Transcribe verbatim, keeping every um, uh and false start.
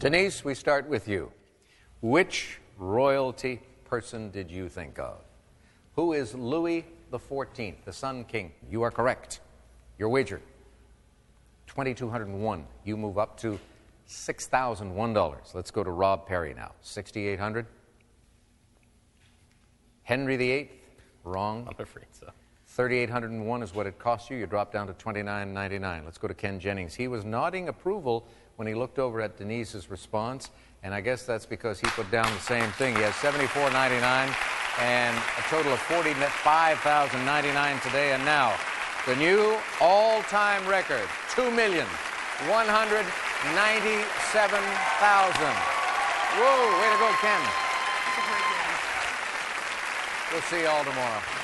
Denise, we start with you. Which royalty person did you think of? Who is Louis the fourteenth, the Sun King? You are correct. Your wager, two thousand two hundred one. You move up to six thousand one dollars. Let's go to Rob Perry now. six thousand eight hundred dollars. Henry the eighth, wrong. I'm afraid so. three thousand eight hundred one is what it cost you. You dropped down to twenty-nine ninety-nine. Let's go to Ken Jennings. He was nodding approval when he looked over at Denise's response, and I guess that's because he put down the same thing. He has seventy-four ninety-nine and a total of forty-five thousand ninety-nine today. And now, the new all-time record, two million one hundred ninety-seven thousand. Whoa, way to go, Ken. We'll see you all tomorrow.